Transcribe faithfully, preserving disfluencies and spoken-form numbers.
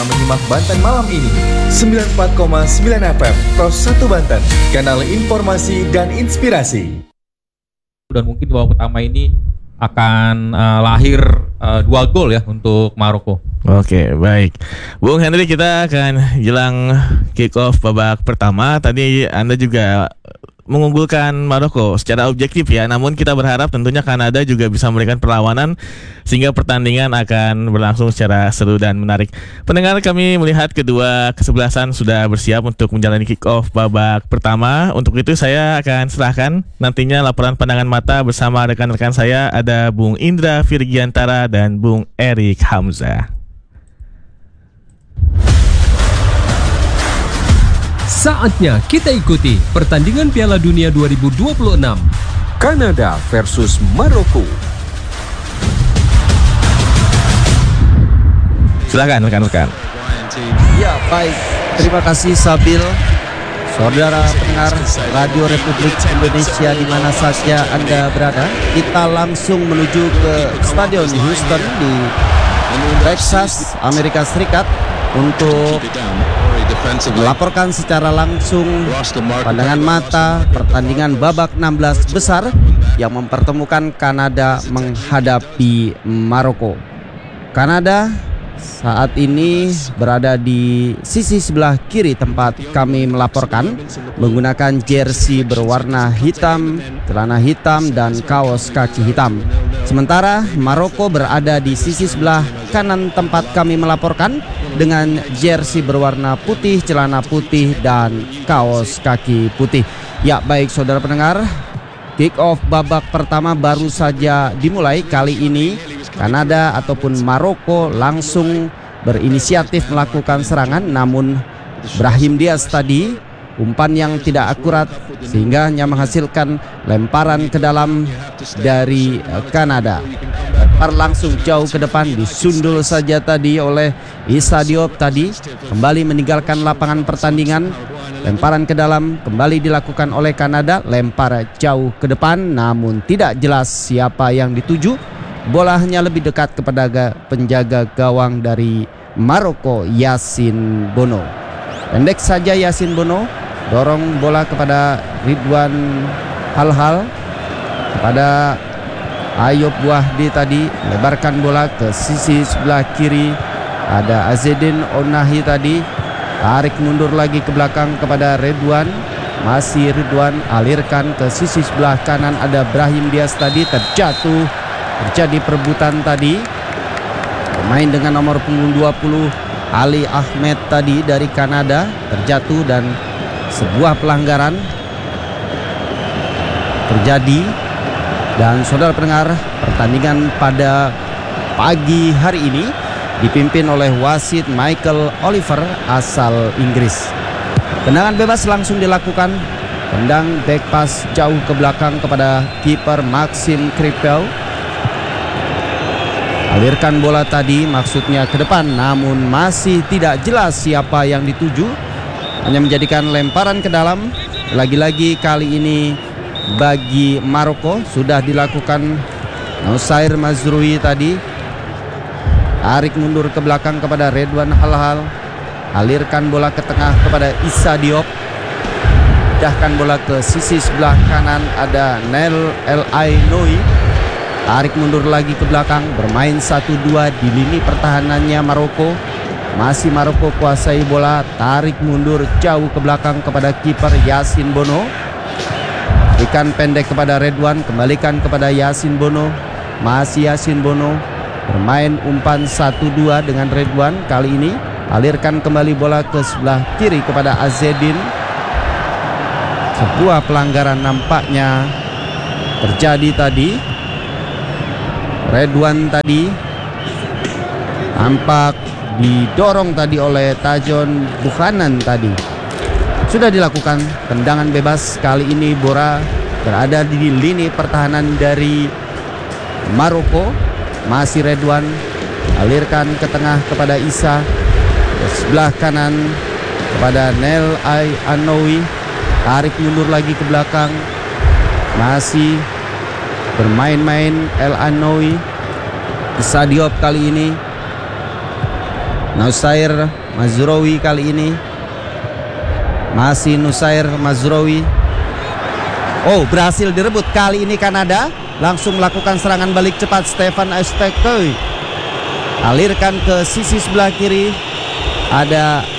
Menyimak Banten malam ini sembilan puluh empat koma sembilan F M Pros satu Banten, kanal informasi dan inspirasi. Dan mungkin di babak pertama ini akan uh, lahir uh, dua gol ya untuk Maroko. Oke, baik. Bung Henry, kita akan jelang kick off babak pertama. Tadi Anda juga mengunggulkan Maroko secara objektif ya, namun kita berharap tentunya Kanada juga bisa memberikan perlawanan sehingga pertandingan akan berlangsung secara seru dan menarik. Pendengar, kami melihat kedua kesebelasan sudah bersiap untuk menjalani kick off babak pertama. Untuk itu saya akan serahkan nantinya laporan pandangan mata bersama rekan-rekan saya, ada Bung Indra Virgiantara dan Bung Erik Hamzah. Saatnya kita ikuti pertandingan Piala Dunia dua ribu dua puluh enam, Kanada versus Maroko. Silakan rekan-rekan. Ya, baik. Terima kasih Sabil. Saudara pendengar Radio Republik Indonesia di mana saja Anda berada, kita langsung menuju ke Stadion Houston di Texas, Amerika Serikat untuk melaporkan secara langsung pandangan mata pertandingan babak enam belas besar yang mempertemukan Kanada menghadapi Maroko. Kanada saat ini berada di sisi sebelah kiri tempat kami melaporkan, menggunakan jersey berwarna hitam, celana hitam dan kaos kaki hitam. Sementara Maroko berada di sisi sebelah kanan tempat kami melaporkan dengan jersey berwarna putih, celana putih dan kaos kaki putih. Ya, baik saudara pendengar, kick off babak pertama baru saja dimulai. Kali ini Kanada ataupun Maroko langsung berinisiatif melakukan serangan, namun Brahim Diaz tadi umpan yang tidak akurat sehingga hanya menghasilkan lemparan ke dalam dari Kanada. Lempar langsung jauh ke depan, disundul saja tadi oleh Issa Diop tadi, kembali meninggalkan lapangan pertandingan. Lemparan ke dalam kembali dilakukan oleh Kanada, lempar jauh ke depan namun tidak jelas siapa yang dituju. Bola hanya lebih dekat kepada penjaga gawang dari Maroko, Yasin Bono. Pendek saja Yasin Bono, dorong bola kepada Ridwan Halhal, kepada Ayub Wahdi tadi, lebarkan bola ke sisi sebelah kiri, ada Azedin Onahi tadi, tarik mundur lagi ke belakang kepada Ridwan, masih Ridwan, alirkan ke sisi sebelah kanan, ada Brahim Diaz tadi, terjatuh, terjadi perebutan tadi. Pemain dengan nomor punggung dua puluh Ali Ahmed tadi dari Kanada terjatuh dan sebuah pelanggaran terjadi. Dan saudara pendengar, pertandingan pada pagi hari ini dipimpin oleh wasit Michael Oliver asal Inggris. Tendangan bebas langsung dilakukan, tendang back pass jauh ke belakang kepada kiper Maxim Kripel. Alirkan bola tadi maksudnya ke depan, namun masih tidak jelas siapa yang dituju, hanya menjadikan lemparan ke dalam. Lagi-lagi kali ini bagi Maroko sudah dilakukan Nusair Mazrui tadi, tarik mundur ke belakang kepada Ridwan Halhal, alirkan bola ke tengah kepada Issa Diop, pindahkan bola ke sisi sebelah kanan, ada Nel El Ainoui, tarik mundur lagi ke belakang, bermain satu dua di lini pertahanannya Maroko. Masih Maroko kuasai bola, tarik mundur jauh ke belakang kepada kiper Yasin Bono, berikan pendek kepada Ridwan, kembalikan kepada Yasin Bono, masih Yasin Bono, bermain umpan satu dua dengan Ridwan. Kali ini alirkan kembali bola ke sebelah kiri kepada Azedin. Sebuah pelanggaran nampaknya terjadi tadi. Ridwan tadi tampak didorong tadi oleh Tajon Buchanan tadi. Sudah dilakukan tendangan bebas. Kali ini Bora berada di lini pertahanan dari Maroko. Masih Ridwan, alirkan ke tengah kepada Issa, ke sebelah kanan kepada Nel Ai Anoui, tarik mundur lagi ke belakang, masih bermain-main El Anoui. Issa Diop kali ini Nusair Mazraoui kali ini. Masih Nusair Mazraoui. Oh, berhasil direbut kali ini Kanada. Langsung melakukan serangan balik cepat Stefan Eustache. Alirkan ke sisi sebelah kiri. Ada